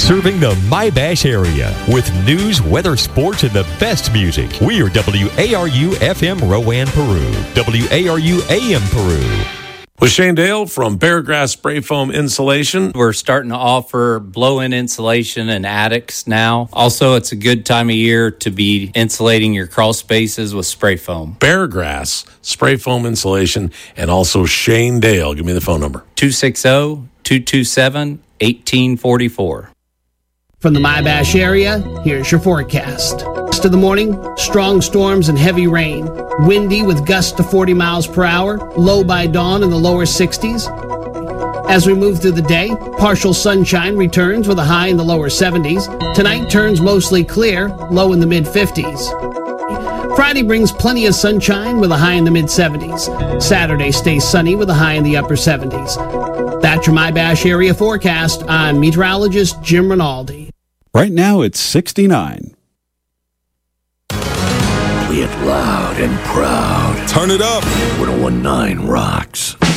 Serving the My-Bash area with news, weather, sports, and the best music. We are WARU FM Rowan, Peru. WARU AM Peru. With Shane Dale from Beargrass Spray Foam Insulation. We're starting to offer blow-in insulation in attics now. Also, it's a good time of year to be insulating your crawl spaces with spray foam. Beargrass Spray Foam Insulation, and also Shane Dale. Give me the phone number. 260-227-1844. From the My-Bash area, here's your forecast. Rest of the morning, strong storms and heavy rain. Windy with gusts to 40 miles per hour. Low by dawn in the lower 60s. As we move through the day, partial sunshine returns with a high in the lower 70s. Tonight turns mostly clear, low in the mid-50s. Friday brings plenty of sunshine with a high in the mid-70s. Saturday stays sunny with a high in the upper 70s. That's your My-Bash area forecast. I'm meteorologist Jim Rinaldi. Right now it's 69. Play it loud and proud. Turn it up. 1019 rocks.